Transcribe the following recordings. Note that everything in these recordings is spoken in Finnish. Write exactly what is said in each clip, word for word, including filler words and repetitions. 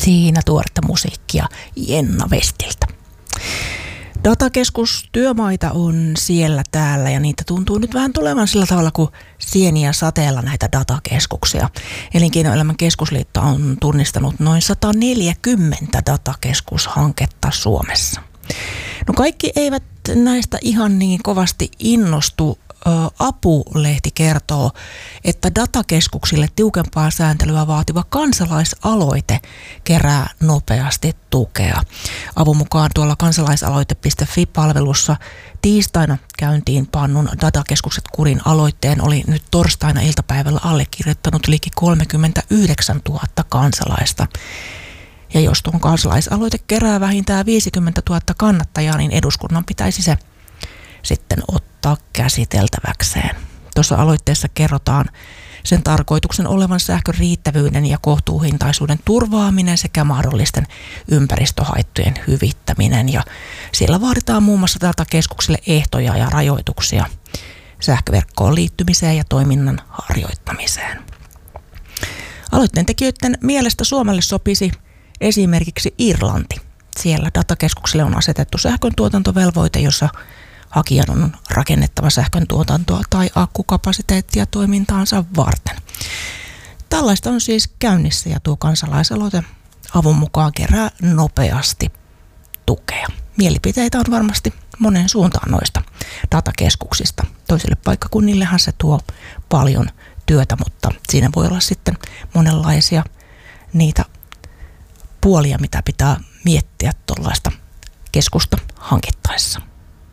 Siinä tuoretta musiikkia Jenna Westiltä. Datakeskustyömaita on siellä täällä ja niitä tuntuu nyt vähän tulevan sillä tavalla kuin sieniä sateella näitä datakeskuksia. Elinkeinoelämän keskusliitto on tunnistanut noin sata neljäkymmentä datakeskushanketta Suomessa. No kaikki eivät näistä ihan niin kovasti innostu. Apulehti kertoo, että datakeskuksille tiukempaa sääntelyä vaativa kansalaisaloite kerää nopeasti tukea. Avun mukaan tuolla kansalaisaloite piste fi-palvelussa tiistaina käyntiin pannun datakeskukset kurin aloitteen oli nyt torstaina iltapäivällä allekirjoittanut liki kolmekymmentäyhdeksäntuhatta kansalaista. Ja jos tuon kansalaisaloite kerää vähintään viisikymmentätuhatta kannattajaa, niin eduskunnan pitäisi se sitten ottaa käsiteltäväkseen. Tuossa aloitteessa kerrotaan sen tarkoituksen olevan sähkön riittävyyden ja kohtuuhintaisuuden turvaaminen sekä mahdollisten ympäristöhaittojen hyvittäminen. Ja siellä vaaditaan muun muassa datakeskuksille ehtoja ja rajoituksia sähköverkkoon liittymiseen ja toiminnan harjoittamiseen. Aloitteen tekijöiden mielestä Suomelle sopisi esimerkiksi Irlanti. Siellä datakeskuksille on asetettu sähköntuotantovelvoite, jossa hakijan on rakennettava sähkön tuotantoa tai akkukapasiteettia toimintaansa varten. Tällaista on siis käynnissä ja tuo kansalaisaloite avun mukaan kerää nopeasti tukea. Mielipiteitä on varmasti monen suuntaan noista datakeskuksista. Toisille paikkakunnillehan se tuo paljon työtä, mutta siinä voi olla sitten monenlaisia niitä puolia, mitä pitää miettiä tuollaista keskusta hankittaessa.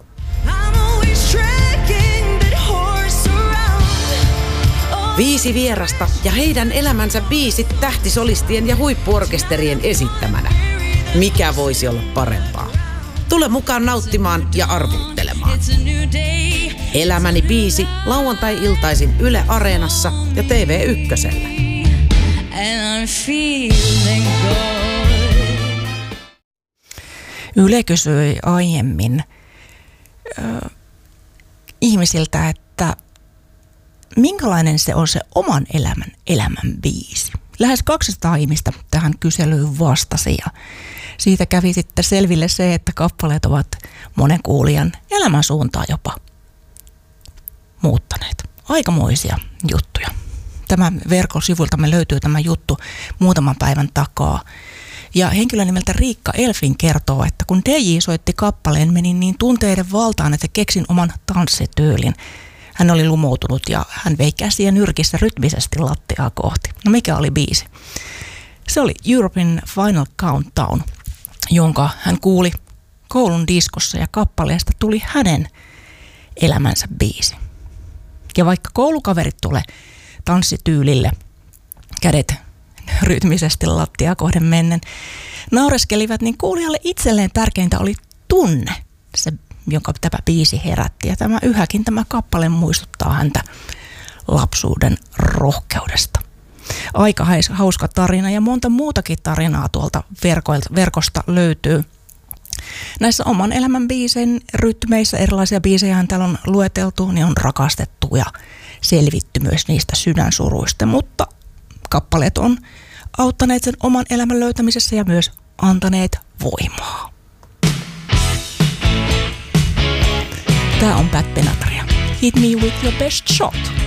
Viisi vierasta ja heidän elämänsä biisit tähtisolistien ja huippuorkesterien esittämänä. Mikä voisi olla parempaa? Tule mukaan nauttimaan ja arvuuttelemaan. Elämäni biisi lauantai-iltaisin Yle Areenassa ja T V ykkösellä. Yle kysyi aiemmin äh, ihmisiltä, että minkälainen se on se oman elämän elämän biisi. Lähes kaksisataa ihmistä tähän kyselyyn vastasi ja siitä kävi sitten selville se, että kappaleet ovat monen kuulijan elämänsuuntaa jopa muuttaneet. Aikamoisia juttuja. Tämän verkon sivultamme löytyy tämä juttu muutaman päivän takaa. Ja henkilö nimeltä Riikka Elfin kertoo, että kun D J soitti kappaleen, menin niin tunteiden valtaan, että keksin oman tanssityylin. Hän oli lumoutunut ja hän vei käsiä nyrkissä rytmisesti lattiaa kohti. No mikä oli biisi? Se oli European Final Countdown, jonka hän kuuli koulun diskossa ja kappaleesta tuli hänen elämänsä biisi. Ja vaikka koulukaverit tulee tanssityylille, kädet rytmisesti lattiaa kohden mennen, naureskelivat, niin kuulijalle itselleen tärkeintä oli tunne, se jonka tämä biisi herätti. Ja tämä yhäkin tämä kappale muistuttaa häntä lapsuuden rohkeudesta. Aika hauska tarina ja monta muutakin tarinaa tuolta verkosta löytyy. Näissä oman elämän biisin rytmeissä, erilaisia biisejä täällä on lueteltu, niin on rakastettu ja selvitty myös niistä sydänsuruista, mutta kappaleet on auttaneet sen oman elämän löytämisessä ja myös antaneet voimaa. Tää on Pat Benatar. Hit me with your best shot.